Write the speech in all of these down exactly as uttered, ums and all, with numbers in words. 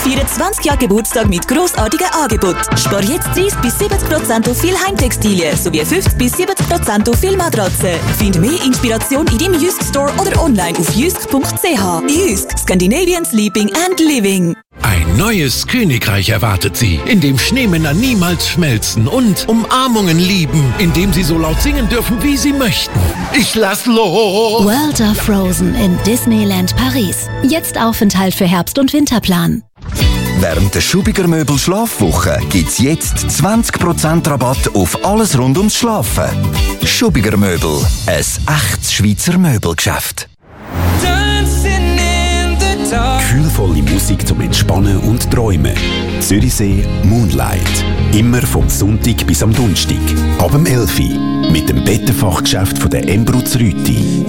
feiern zwanzig Jahre Geburtstag mit grossartigen Angeboten. Spar jetzt dreißig bis siebzig Prozent auf viele Heimtextilien sowie fünfzig bis siebzig Prozent auf viele Matratzen. Find mehr Inspiration in deinem Jysk Store oder online auf jysk punkt c h. Jysk, Scandinavian Sleeping and Living. Ein neues Königreich erwartet Sie, in dem Schneemänner niemals schmelzen und Umarmungen lieben, in dem Sie so laut singen dürfen, wie Sie möchten. Ich lass los! World of Frozen in Disneyland Paris. Jetzt Aufenthalt für Herbst- und Winterplan. Während der Schubiger Möbel Schlafwoche gibt's jetzt zwanzig Prozent Rabatt auf alles rund ums Schlafen. Schubiger Möbel, ein echtes Schweizer Möbelgeschäft. Gefühlvolle Musik zum Entspannen und Träumen. Zürichsee Moonlight. Immer vom Sonntag bis am Donnerstag. Ab dem elf Uhr. Mit dem Bettenfachgeschäft von der Embruz Rüti.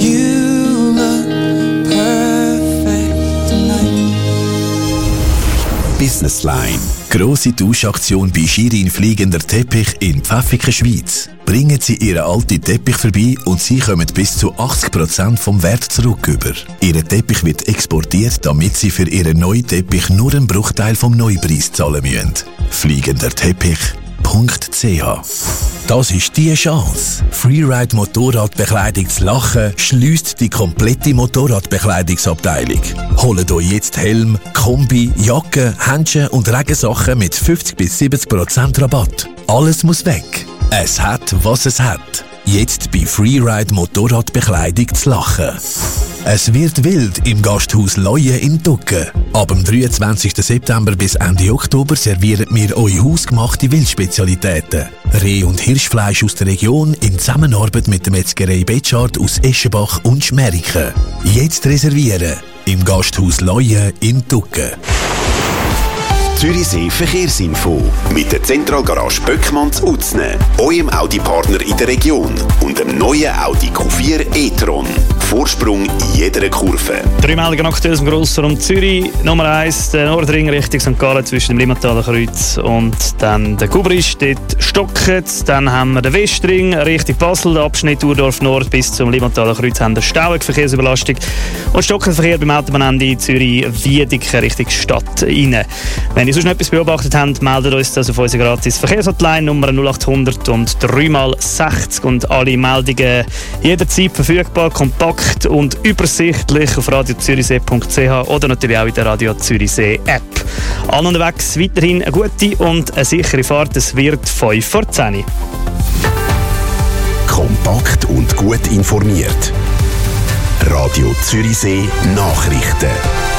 Business Line. Grosse Tauschaktion bei Shirin Fliegender Teppich in Pfäffiken, Schweiz. Bringen Sie Ihren alten Teppich vorbei und Sie kommen bis zu achtzig Prozent vom Wert zurück über. Ihr Teppich wird exportiert, damit Sie für Ihren neuen Teppich nur einen Bruchteil vom Neupreis zahlen müssen. Fliegenderteppich punkt c h. Das ist die Chance. Freeride Motorradbekleidung zu lachen schliesst die komplette Motorradbekleidungsabteilung. Holt euch jetzt Helm, Kombi, Jacke, Händchen und Regensachen mit fünfzig bis siebzig Prozent Rabatt. Alles muss weg. Es hat, was es hat. Jetzt bei Freeride Motorradbekleidung zu lachen. Es wird wild im Gasthaus Leue in Tucken. Ab dem dreiundzwanzigsten September bis Ende Oktober servieren wir euch hausgemachte Wildspezialitäten. Reh- und Hirschfleisch aus der Region in Zusammenarbeit mit der Metzgerei Betschart aus Eschenbach und Schmeriken. Jetzt reservieren im Gasthaus Leue in Tucken. Zürichsee Verkehrsinfo mit der Zentralgarage Böckmanns Utzne, eurem Audi-Partner in der Region und dem neuen Audi Q vier e-tron. Vorsprung in jeder Kurve. Drei Meldungen aktuell aus dem Grossraum Zürich. Nummer eins, der Nordring Richtung Sankt Gallen zwischen dem Limmataler Kreuz und dann der Kubrisch. Dort stockt. Dann haben wir den Westring Richtung Basel, der Abschnitt Urdorf Nord bis zum Limmataler Kreuz haben wir Stau, Verkehrsüberlastung. Und stockender Verkehr beim Autobahnende Zürich-Wiedeke Richtung Stadt rein. Wenn ihr sonst noch etwas beobachtet habt, meldet uns das auf unsere gratis Verkehrshotline Nummer null acht hundert und drei mal sechzig und alle Meldungen jederzeit verfügbar, kompakt und übersichtlich auf radio zürichsee punkt c h oder natürlich auch in der Radio Zürichsee App. Allen unterwegs weiterhin eine gute und eine sichere Fahrt. Es wird fünf vor zehn. Kompakt und gut informiert. Radio Zürichsee Nachrichten.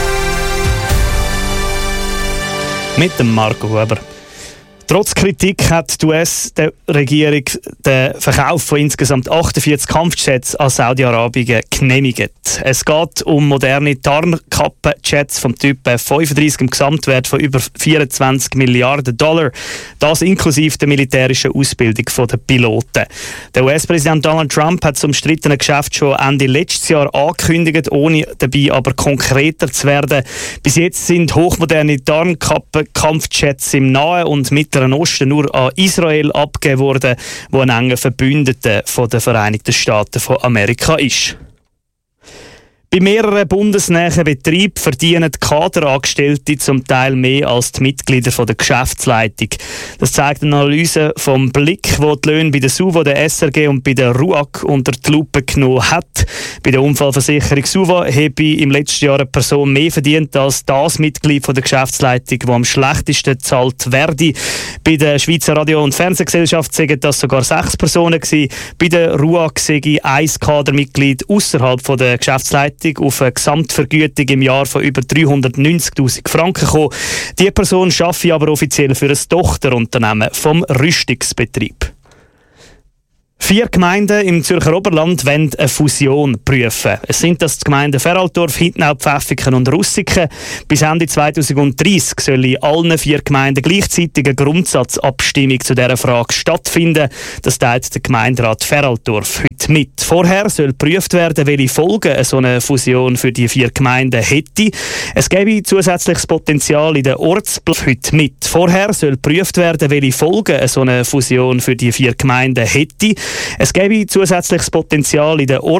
Mit dem Marco Huber. Trotz Kritik hat die U S-Regierung den Verkauf von insgesamt achtundvierzig Kampfjets an Saudi-Arabien genehmigt. Es geht um moderne Tarnkappen-Jets vom Typ F fünfunddreißig im Gesamtwert von über vierundzwanzig Milliarden Dollar. Das inklusive der militärischen Ausbildung der Piloten. Der U S-Präsident Donald Trump hat zum umstrittenen Geschäft schon Ende letztes Jahr angekündigt, ohne dabei aber konkreter zu werden. Bis jetzt sind hochmoderne Tarnkappen-Kampfjets im Nahen und Mittleren Osten nur an Israel abgegeben worden, wo ein enger Verbündeter von den Vereinigten Staaten von Amerika ist. Bei mehreren bundesnähen Betrieben verdienen die Kaderangestellte zum Teil mehr als die Mitglieder der Geschäftsleitung. Das zeigt eine Analyse vom Blick, wo die Löhne bei der SUVA, der S R G und bei der R U A G unter die Lupe genommen hat. Bei der Unfallversicherung SUVA habe im letzten Jahr eine Person mehr verdient als das Mitglied der Geschäftsleitung, das am schlechtesten bezahlt werde. Bei der Schweizer Radio- und Fernsehgesellschaft sagen das sogar sechs Personen gewesen. Bei der R U A G sei ein Kadermitglied außerhalb der Geschäftsleitung auf eine Gesamtvergütung im Jahr von über dreihundertneunzigtausend Franken gekommen. Die Person arbeitet aber offiziell für ein Tochterunternehmen vom Rüstungsbetrieb. Vier Gemeinden im Zürcher Oberland wollen eine Fusion prüfen. Es sind das die Gemeinden Feraldorf, Hintenau, Pfäffiken und Russiken. Bis Ende zweitausenddreißig soll in allen vier Gemeinden gleichzeitig eine Grundsatzabstimmung zu dieser Frage stattfinden. Das teilt der Gemeinderat Feraldorf heute mit. Vorher soll geprüft werden, welche Folgen so eine Fusion für die vier Gemeinden hätte. Es gäbe zusätzliches Potenzial in der Ortsplanung heute mit. Vorher soll geprüft werden, welche Folgen so eine Fusion für die vier Gemeinden hätte. Es gäbe zusätzliches Potenzial in der Ort